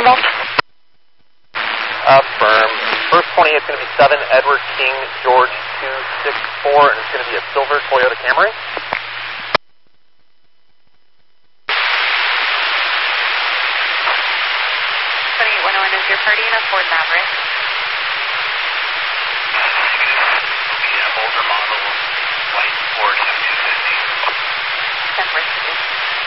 Affirm. First 28 is going to be 7, Edward King, George 264, and it's going to be a silver Toyota Camry. 28-101 is your party in a Ford Maverick. Yeah, older model, white Ford F-250. 10 for